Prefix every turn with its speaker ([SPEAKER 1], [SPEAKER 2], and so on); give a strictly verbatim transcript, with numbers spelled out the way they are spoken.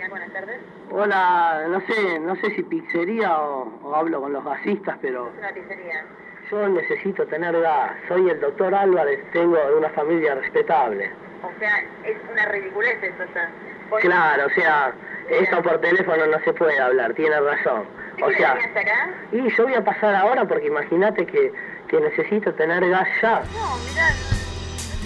[SPEAKER 1] Hola, buenas tardes.
[SPEAKER 2] Hola, no sé, no sé si pizzería o, o hablo con los gasistas, pero
[SPEAKER 1] Es una pizzería.
[SPEAKER 2] yo necesito tener gas. Soy el doctor Álvarez, tengo una familia respetable.
[SPEAKER 1] O sea, es una ridiculez eso ya. Vos-
[SPEAKER 2] Claro, o sea, esto por teléfono no se puede hablar, tiene razón.
[SPEAKER 1] ¿De
[SPEAKER 2] O
[SPEAKER 1] qué
[SPEAKER 2] sea,
[SPEAKER 1] venías acá?
[SPEAKER 2] y yo voy a pasar ahora porque imagínate que, que necesito tener gas ya.
[SPEAKER 1] No, mirá,